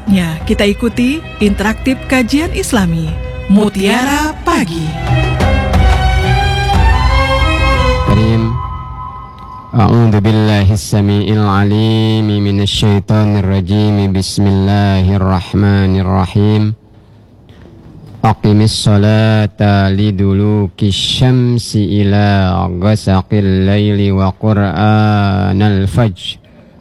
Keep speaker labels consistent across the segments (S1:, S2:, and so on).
S1: Selanjutnya kita ikuti interaktif kajian Islami Mutiara Pagi.
S2: A'udzu billahis samii'il 'aliim minasy syaithaanir rajiim. Bismillahirrahmanirrahim. Aqimis sholata liduluki syamsi ila ghasaqil laili wa qur'anal fajr.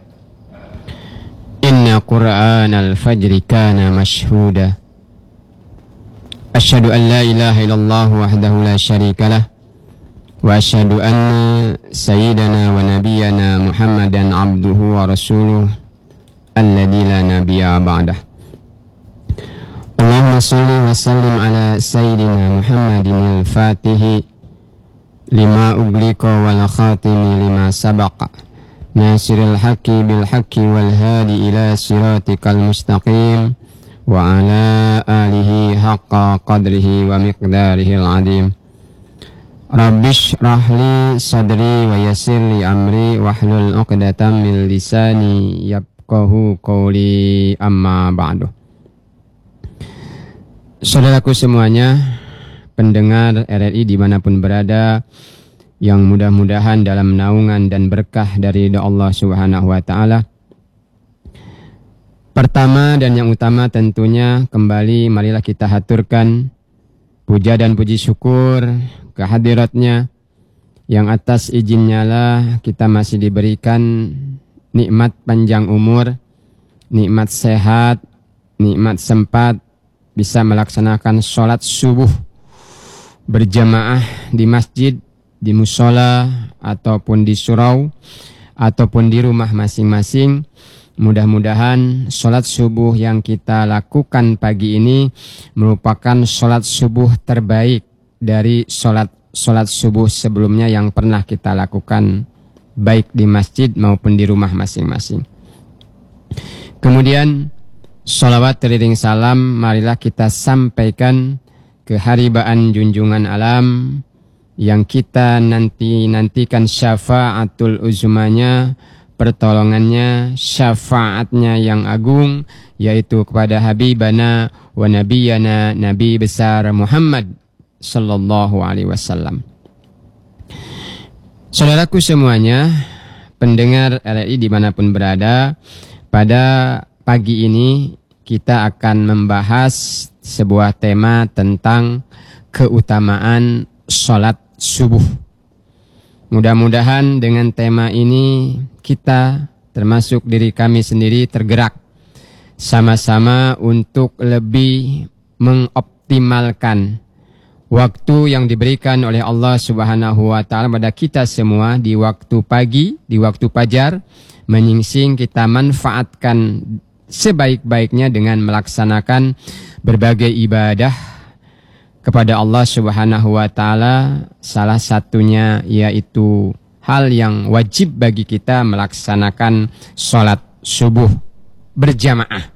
S2: Inna qur'anal fajri kana mashhuda. Asyhadu an la ilaha illallah wahdahu la syarikalah. Wa asyhadu anna sayyidana wa nabiyyana Muhammadan abduhu wa rasuluh alladzi la nabiyya ba'dah. Allahumma shalli wa sallim ala sayyidina Muhammadin al-Fatihi lima ughliqa wal khatimi lima sabaqa nasiril haqqi bil haqqi wal hadi ila siratikal mustaqim wa ala alihi haqqa qadrihi wa miqdarihil azim. Rabbish rahli sadri wa yassirli amri wahlul 'uqdatam min lisani yafqahu qawli, amma ba'du. Saudaraku semuanya, pendengar RRI dimanapun berada, yang mudah-mudahan dalam naungan dan berkah dari ridha Allah Subhanahu wa Ta'ala. Pertama dan yang utama tentunya kembali marilah kita haturkan puja dan puji syukur kehadiratnya, yang atas izinnya lah kita masih diberikan nikmat panjang umur, nikmat sehat, nikmat sempat bisa melaksanakan sholat subuh berjamaah di masjid, di musola, ataupun di surau, ataupun di rumah masing-masing. Mudah-mudahan sholat subuh yang kita lakukan pagi ini merupakan sholat subuh terbaik dari sholat subuh sebelumnya yang pernah kita lakukan, baik di masjid maupun di rumah masing-masing. Kemudian sholawat teriring salam marilah kita sampaikan ke haribaan junjungan alam yang kita nantikan syafaatul uzmanya, pertolongannya, syafaatnya yang agung, yaitu kepada habibana wa nabiyana Nabi besar Muhammad sallallahu alaihi wasallam. Saudaraku semuanya, pendengar RRI dimanapun berada, pada pagi ini kita akan membahas sebuah tema tentang keutamaan sholat subuh. Mudah-mudahan dengan tema ini kita, termasuk diri kami sendiri, tergerak sama-sama untuk lebih mengoptimalkan waktu yang diberikan oleh Allah Subhanahu wa Ta'ala pada kita semua di waktu pagi, di waktu fajar, menyingsing kita manfaatkan sebaik-baiknya dengan melaksanakan berbagai ibadah kepada Allah Subhanahu wa Ta'ala. Salah satunya yaitu hal yang wajib bagi kita melaksanakan sholat subuh berjamaah.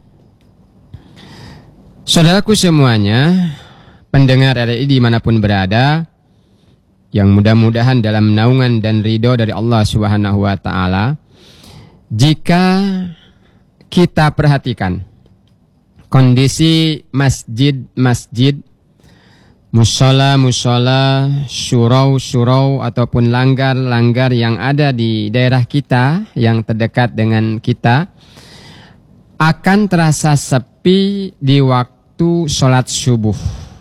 S2: Saudaraku semuanya, pendengar RRI dimanapun berada, yang mudah-mudahan dalam naungan dan ridho dari Allah Subhanahu wa Ta'ala, jika kita perhatikan kondisi masjid-masjid, musola-musola, surau-surau ataupun langgar-langgar yang ada di daerah kita yang terdekat dengan kita, akan terasa sepi di waktu sholat subuh.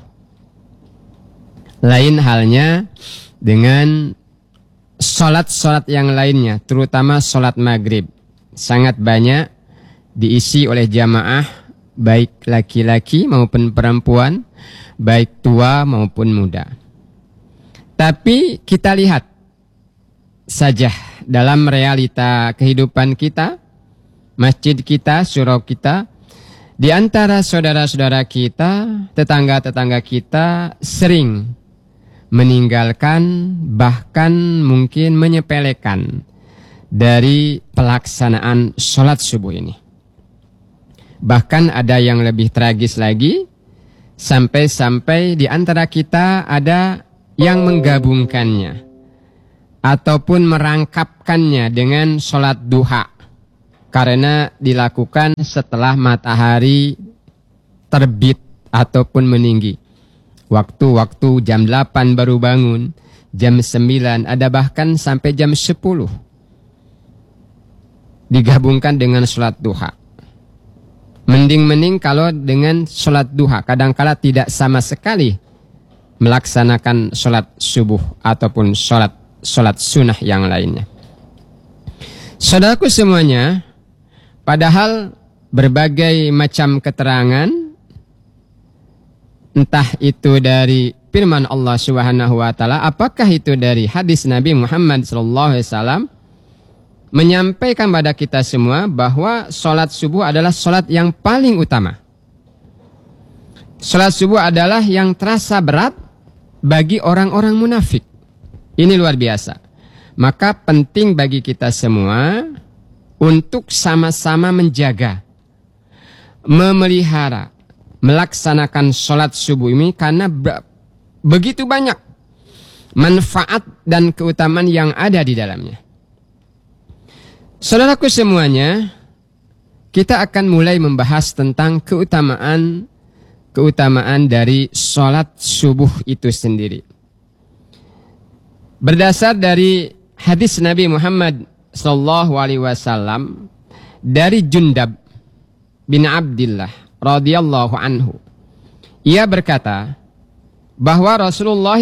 S2: Lain halnya dengan sholat-sholat yang lainnya, terutama sholat maghrib. Sangat banyak diisi oleh jamaah, baik laki-laki maupun perempuan, baik tua maupun muda. Tapi kita lihat saja dalam realita kehidupan kita, masjid kita, surau kita, di antara saudara-saudara kita, tetangga-tetangga kita sering meninggalkan, bahkan mungkin menyepelekan dari pelaksanaan sholat subuh ini. Bahkan ada yang lebih tragis lagi, sampai-sampai di antara kita ada yang menggabungkannya ataupun merangkapkannya dengan sholat duha. karena dilakukan setelah matahari terbit ataupun meninggi. Waktu-waktu jam 8 baru bangun, jam 9, ada bahkan sampai jam 10. Digabungkan dengan sholat duha. Mending-mending kalau dengan sholat duha, kadangkala tidak sama sekali melaksanakan sholat subuh ataupun sholat sunnah yang lainnya. Saudaraku semuanya, padahal berbagai macam keterangan, entah itu dari firman Allah Subhanahu wa taala, apakah itu dari hadis Nabi Muhammad SAW, menyampaikan pada kita semua bahwa sholat subuh adalah sholat yang paling utama. Sholat subuh adalah yang terasa berat bagi orang-orang munafik. Ini luar biasa. Maka penting bagi kita semua untuk sama-sama menjaga, memelihara, melaksanakan sholat subuh ini karena begitu banyak manfaat dan keutamaan yang ada di dalamnya. Saudaraku semuanya, kita akan mulai membahas tentang keutamaan dari sholat subuh itu sendiri. Berdasar dari hadis Nabi Muhammad SAW dari Jundab bin Abdillah radhiyallahu anhu, ia berkata bahwa Rasulullah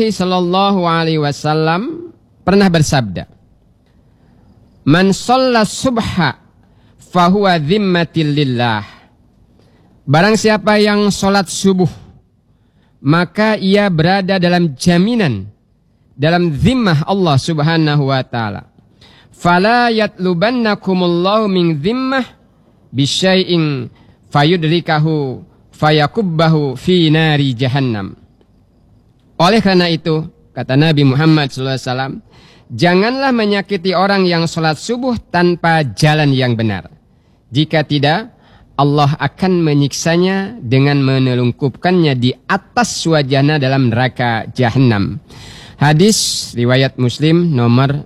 S2: SAW pernah bersabda, "Man shalla subha fahuwa dhimmatil lillah." Barang siapa yang sholat subuh, maka ia berada dalam jaminan, dalam zimmah Allah Subhanahu wa taala. Fala yatlubannakumullahu min zimmah bisyai'in fayudrikahu fayakubbahu fi nari jahannam. Oleh karena itu, kata Nabi Muhammad SAW, janganlah menyakiti orang yang sholat subuh tanpa jalan yang benar. Jika tidak, Allah akan menyiksanya dengan menelungkupkannya di atas wajahnya dalam neraka jahannam. Hadis riwayat Muslim nomor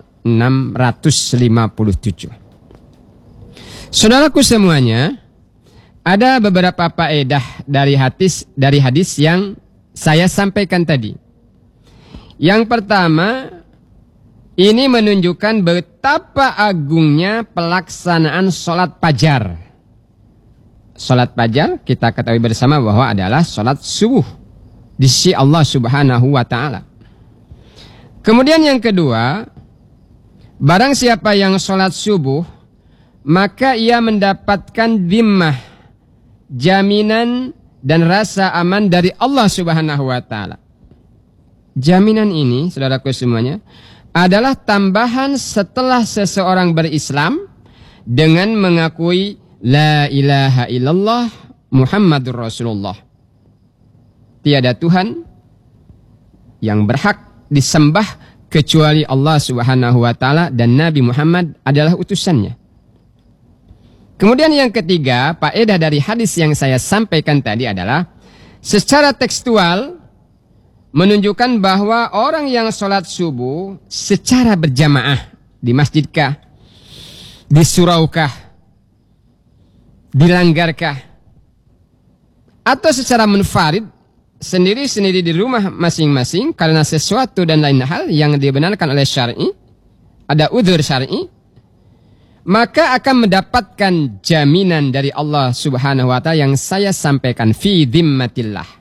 S2: 657. Saudaraku semuanya, ada beberapa faedah dari hadis yang saya sampaikan tadi. Yang pertama, ini menunjukkan betapa agungnya pelaksanaan sholat fajar. Sholat fajar kita ketahui bersama bahwa adalah sholat subuh di sisi Allah Subhanahu wa taala. Kemudian yang kedua, barang siapa yang sholat subuh, maka ia mendapatkan dhimmah, jaminan dan rasa aman dari Allah Subhanahu wa taala. Jaminan ini, saudaraku semuanya, adalah tambahan setelah seseorang berislam dengan mengakui la ilaha illallah Muhammadur Rasulullah. Tiada Tuhan yang berhak disembah kecuali Allah Subhanahu wa taala dan Nabi Muhammad adalah utusannya. Kemudian yang ketiga, faedah dari hadis yang saya sampaikan tadi adalah secara tekstual menunjukkan bahwa orang yang sholat subuh secara berjamaah di masjidkah, di suraukah, dilanggarkah, atau secara munfarid sendiri-sendiri di rumah masing-masing karena sesuatu dan lain hal yang dibenarkan oleh syar'i, ada udzur syar'i, maka akan mendapatkan jaminan dari Allah Subhanahu wa taala yang saya sampaikan, fi dhimmatillah.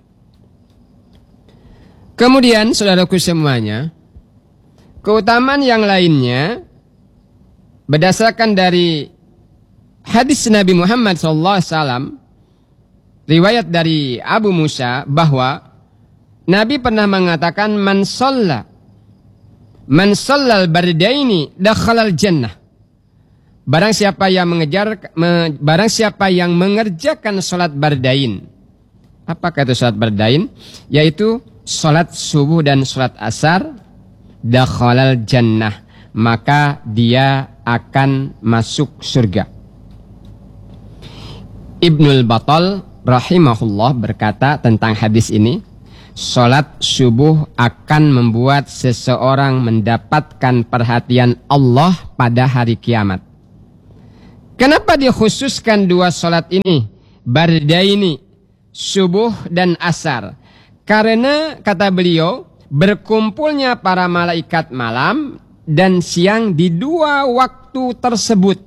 S2: Kemudian saudaraku semuanya, keutamaan yang lainnya berdasarkan dari hadis Nabi Muhammad SAW, riwayat dari Abu Musa, bahwa Nabi pernah mengatakan man shallal bardaini dakhalal jannah. Barang siapa yang mengerjakan salat bardain. Apakah itu salat bardain? Yaitu salat subuh dan salat asar, dakhalal jannah, maka dia akan masuk surga. Ibnul Battal rahimahullah berkata tentang hadis ini, salat subuh akan membuat seseorang mendapatkan perhatian Allah pada hari kiamat. Kenapa dikhususkan dua salat ini? Bardaini, subuh dan asar. Karena kata beliau, berkumpulnya para malaikat malam dan siang di dua waktu tersebut.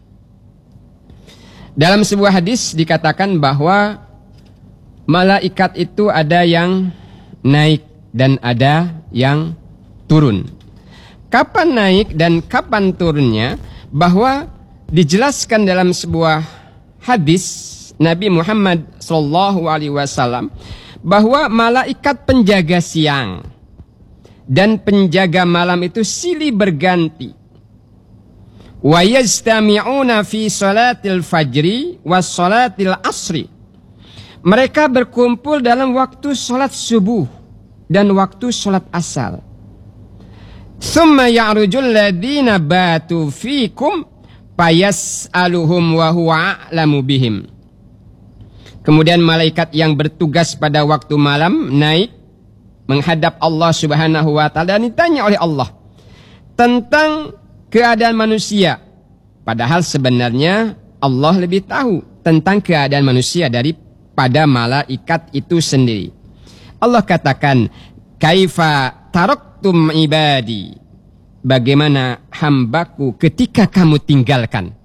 S2: Dalam sebuah hadis dikatakan bahwa malaikat itu ada yang naik dan ada yang turun. Kapan naik dan kapan turunnya? Bahwa dijelaskan dalam sebuah hadis Nabi Muhammad SAW bahwa malaikat penjaga siang dan penjaga malam itu silih berganti. Wa yajtami'una fi salatil fajri was salatil asri. Mereka berkumpul dalam waktu salat subuh dan waktu salat asar. Tsumma ya'rujul ladina batu fikum fayas'aluhum wa huwa a'lamu bihim. Kemudian malaikat yang bertugas pada waktu malam naik menghadap Allah Subhanahu wa taala dan ditanya oleh Allah tentang keadaan manusia. Padahal sebenarnya Allah lebih tahu tentang keadaan manusia daripada malaikat itu sendiri. Allah katakan, "Kaifa taraktum ibadi?" Bagaimana hambaku ketika kamu tinggalkan?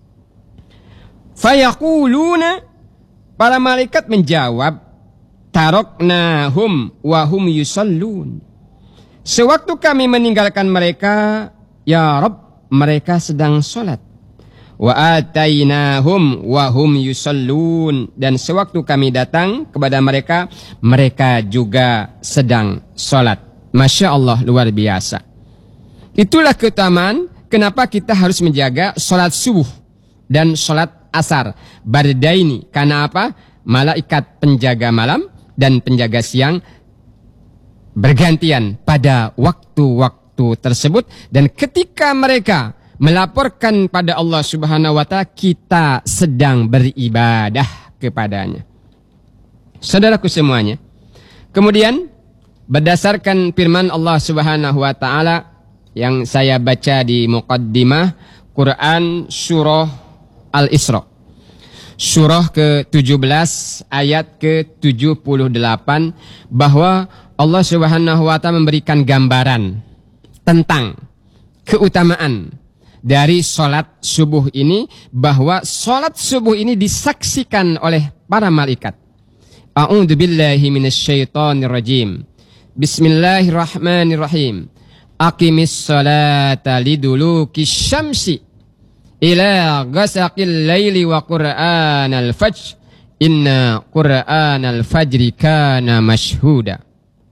S2: Fayaquluna, para malaikat menjawab, "Taraknahum wa hum yusallun." Sewaktu kami meninggalkan mereka, ya Rabb, mereka sedang salat. Wa atainahum wa hum yusallun. Dan sewaktu kami datang kepada mereka, mereka juga sedang salat. Masya Allah, luar biasa. Itulah keutamaan kenapa kita harus menjaga salat subuh dan salat asar. Bardaini, karena apa? Malaikat penjaga malam dan penjaga siang bergantian pada waktu-waktu tersebut. Dan ketika mereka melaporkan pada Allah Subhanahu wa ta'ala, kita sedang beribadah kepadanya. Saudaraku semuanya, kemudian berdasarkan firman Allah Subhanahu wa ta'ala yang saya baca di muqaddimah Quran surah Al-Isra, surah ke-17 ayat ke-78, bahwa Allah Subhanahu wa ta'ala memberikan gambaran tentang keutamaan dari salat subuh ini, bahwa salat subuh ini disaksikan oleh para malaikat. A'udzu billahi minasyaitonir rajim. Bismillahirrahmanirrahim. Aqimis salata lidulukis syamsi ila ghasaqil laili wa qur'anal fajr inna qur'anal fajri kana mashhuda.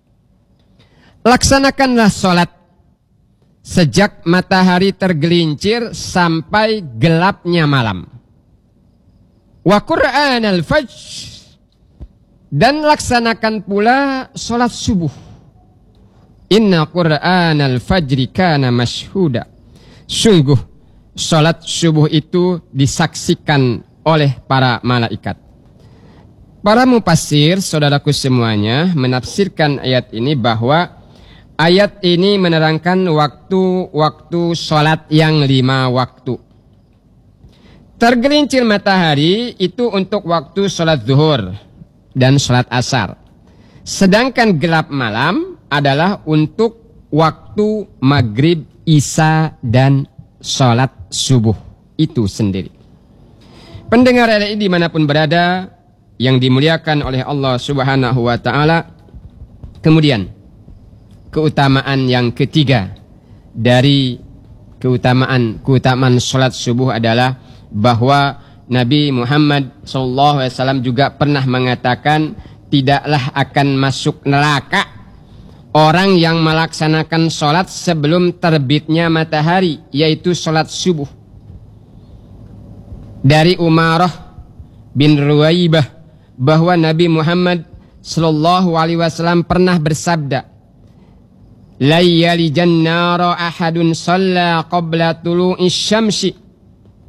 S2: Laksanakanlah salat sejak matahari tergelincir sampai gelapnya malam. Wa qur'anal fajr, dan laksanakan pula salat subuh. Inna qur'anal fajri kana mashhuda. Sungguh salat subuh itu disaksikan oleh para malaikat. Para mufassir, saudaraku semuanya, menafsirkan ayat ini bahwa ayat ini menerangkan waktu-waktu salat yang 5 waktu. Tergelincir matahari itu untuk waktu salat zuhur dan salat asar. Sedangkan gelap malam adalah untuk waktu maghrib, isya, dan salat subuh itu sendiri. Pendengar RRI dimanapun berada yang dimuliakan oleh Allah Subhanahu wa ta'ala. Kemudian keutamaan yang ketiga dari keutamaan salat subuh adalah bahwa Nabi Muhammad SAW juga pernah mengatakan, tidaklah akan masuk neraka orang yang melaksanakan salat sebelum terbitnya matahari, yaitu salat subuh. Dari Umarah bin Ruwaibah bahwa Nabi Muhammad SAW pernah bersabda, la yalijan nara ahadun shalla qabla tulu'is syamsi.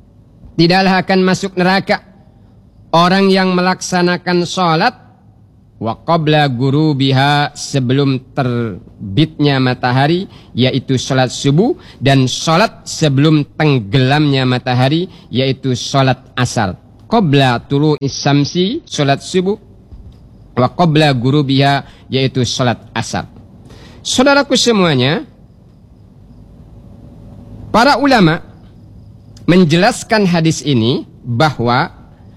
S2: Tidaklah akan masuk neraka orang yang melaksanakan salat wa qabla gurubiha, sebelum terbitnya matahari, yaitu salat subuh, dan salat sebelum tenggelamnya matahari, yaitu salat asar. Qabla tulu'is samsi, salat subuh, wa qabla gurubiha, yaitu salat asar. Saudaraku semuanya, para ulama menjelaskan hadis ini bahwa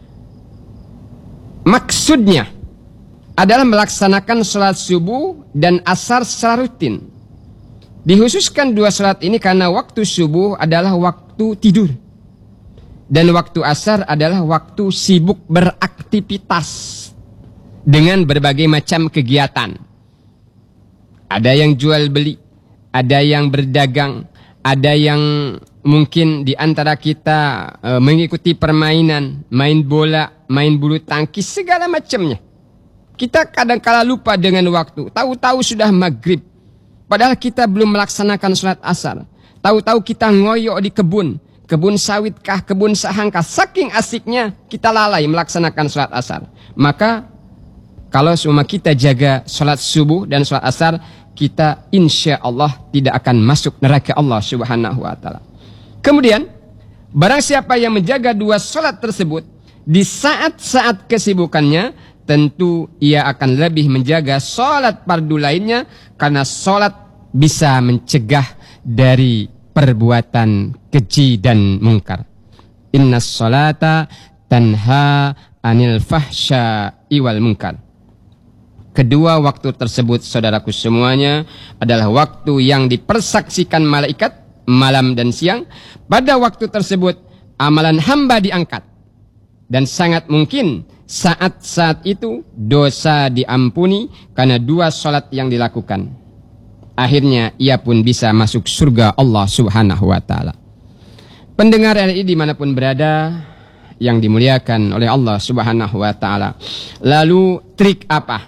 S2: maksudnya adalah melaksanakan salat subuh dan asar secara rutin. Dikhususkan dua salat ini karena waktu subuh adalah waktu tidur dan waktu asar adalah waktu sibuk beraktivitas dengan berbagai macam kegiatan. Ada yang jual beli, ada yang berdagang, ada yang mungkin di antara kita mengikuti permainan, main bola, main bulu tangkis, segala macamnya. Kita kadang-kala lupa dengan waktu. Tahu-tahu sudah maghrib. Padahal kita belum melaksanakan sholat asar. Tahu-tahu kita ngoyok di kebun. Kebun sawit kah, kebun sahang kah. Saking asiknya kita lalai melaksanakan sholat asar. Maka kalau semua kita jaga sholat subuh dan sholat asar, kita insya Allah tidak akan masuk neraka Allah Subhanahu wa ta'ala. Kemudian, barang siapa yang menjaga dua sholat tersebut di saat-saat kesibukannya, tentu ia akan lebih menjaga sholat fardu lainnya, karena sholat bisa mencegah dari perbuatan keji dan mungkar. Inna sholata tanha anil fahsya'i wal munkar. Kedua waktu tersebut, saudaraku semuanya, adalah waktu yang dipersaksikan malaikat malam dan siang. Pada waktu tersebut amalan hamba diangkat, dan sangat mungkin saat-saat itu dosa diampuni karena dua sholat yang dilakukan. Akhirnya ia pun bisa masuk surga Allah Subhanahu wa ta'ala. Pendengar RRI dimanapun berada yang dimuliakan oleh Allah Subhanahu wa ta'ala. Lalu trik apa?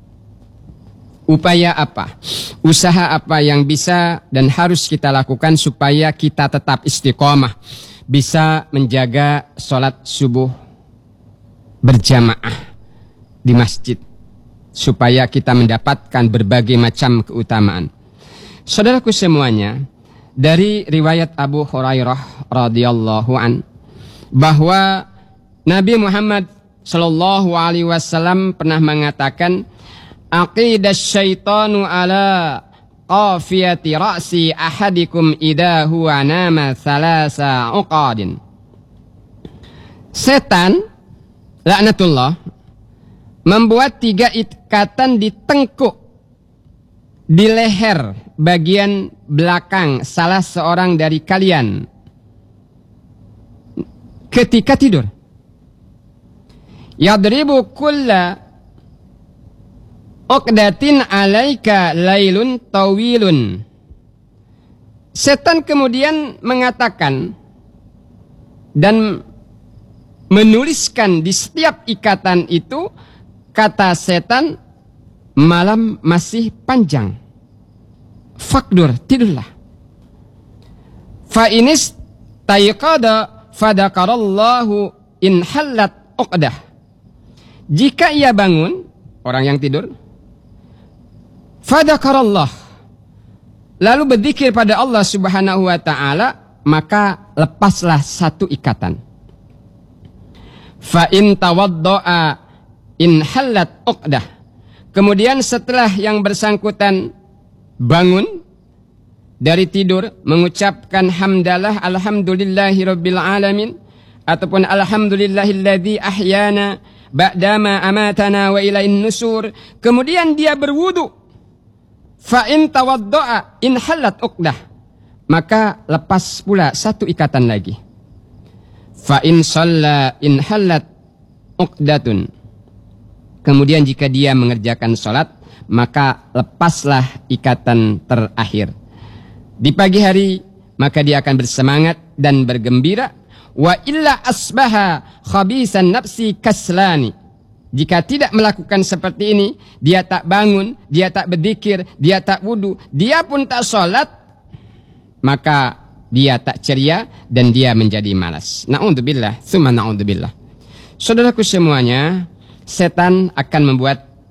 S2: Upaya apa? Usaha apa yang bisa dan harus kita lakukan supaya kita tetap istiqomah, bisa menjaga sholat subuh berjamaah di masjid, supaya kita mendapatkan berbagai macam keutamaan. Saudaraku semuanya, dari riwayat Abu Hurairah radhiyallahu an, bahwa Nabi Muhammad sallallahu alaihi wasallam pernah mengatakan, aqidas syaitanu ala qafiyati ra'si ahadikum idha huwa nama thalasa uqadin. Setan laknatullah membuat 3 ikatan di tengkuk, di leher bagian belakang salah seorang dari kalian ketika tidur. Yadribu kulla uqdatin alaika lailun tawilun. Setan kemudian mengatakan dan menuliskan di setiap ikatan itu, kata setan, malam masih panjang. Fakdur, tidurlah. Fa inis tayqada fadakarallahu in halat uqdah. Jika ia bangun, orang yang tidur, fadakarallah, lalu berzikir pada Allah Subhanahu wa ta'ala, maka lepaslah 1 ikatan. Fa in tawaddo'a in halat uqdah. Kemudian setelah yang bersangkutan bangun dari tidur, mengucapkan hamdalah alhamdulillahi rabbil alamin, ataupun alhamdulillahilladzi ahyana ba'dama amatana wa ilain nusur. Kemudian dia berwudu. Fa in tawaddo'a in halat uqdah, maka lepas pula 1 ikatan lagi. Fa in shalla in halat uqdatun. Kemudian jika dia mengerjakan salat, maka lepaslah ikatan terakhir. Di pagi hari maka dia akan bersemangat dan bergembira. Wa illa asbaha khabisan nafsi kaslani. Jika tidak melakukan seperti ini, dia tak bangun, dia tak berzikir, dia tak wudu, dia pun tak salat, maka dia tak ceria dan dia menjadi malas. Na'udzubillah, tsumma na'udzubillah. Saudaraku semuanya, setan akan membuat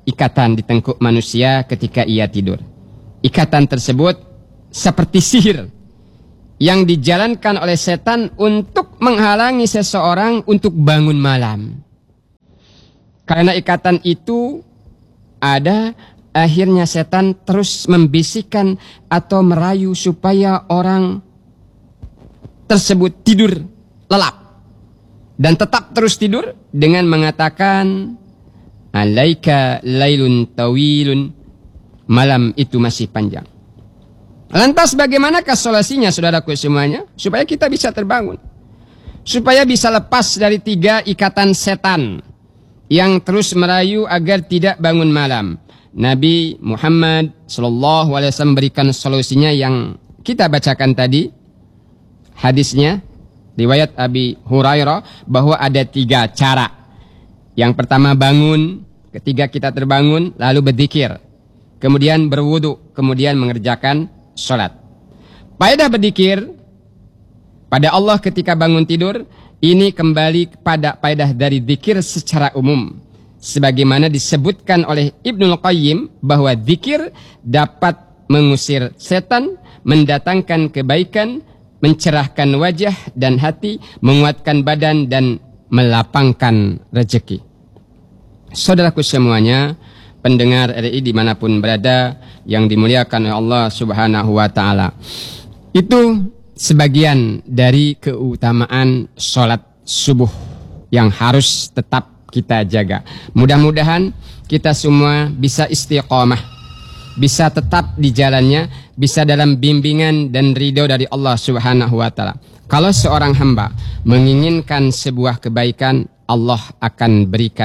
S2: ikatan di tengkuk manusia ketika ia tidur. Ikatan tersebut seperti sihir yang dijalankan oleh setan untuk menghalangi seseorang untuk bangun malam. Karena ikatan itu ada, akhirnya setan terus membisikkan atau merayu supaya orang tersebut tidur lelap dan tetap terus tidur dengan mengatakan, alaika lailun tawilun, malam itu masih panjang. Lantas bagaimanakah solusinya, saudaraku semuanya? Supaya kita bisa terbangun, supaya bisa lepas dari 3 ikatan setan yang terus merayu agar tidak bangun malam. Nabi Muhammad SAW berikan solusinya yang kita bacakan tadi. Hadisnya riwayat Abi Hurairah bahwa ada 3 cara. Yang pertama bangun, ketiga kita terbangun lalu berzikir, kemudian berwudu, kemudian mengerjakan sholat. Faedah berzikir pada Allah ketika bangun tidur ini kembali kepada faedah dari zikir secara umum. Sebagaimana disebutkan oleh Ibnul Qayyim bahwa zikir dapat mengusir setan, mendatangkan kebaikan, mencerahkan wajah dan hati, menguatkan badan dan melapangkan rezeki. Saudaraku semuanya, pendengar RRI dimanapun berada yang dimuliakan oleh Allah Subhanahu wa Ta'ala, itu sebagian dari keutamaan sholat subuh yang harus tetap kita jaga. Mudah-mudahan kita semua bisa istiqomah, bisa tetap di jalannya, bisa dalam bimbingan dan ridho dari Allah Subhanahu wa Ta'ala. Kalau seorang hamba menginginkan sebuah kebaikan, Allah akan berikan